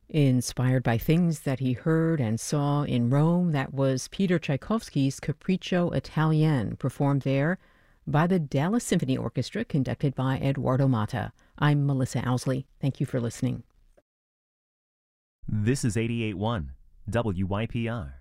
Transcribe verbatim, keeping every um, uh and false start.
Inspired by things that he heard and saw in Rome, that was Peter Tchaikovsky's Capriccio Italien, performed there by the Dallas Symphony Orchestra, conducted by Eduardo Mata. I'm Melissa Owsley. Thank you for listening. This is eighty-eight point one W Y P R.